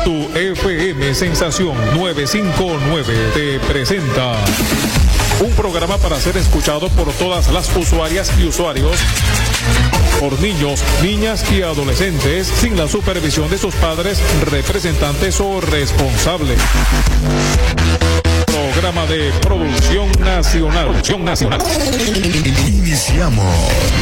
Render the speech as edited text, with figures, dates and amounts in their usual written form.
Tu FM Sensación 959 te presenta un programa para ser escuchado por todas las usuarias y usuarios, por niños, niñas y adolescentes, sin la supervisión de sus padres, representantes o responsables. Programa de producción nacional. Iniciamos.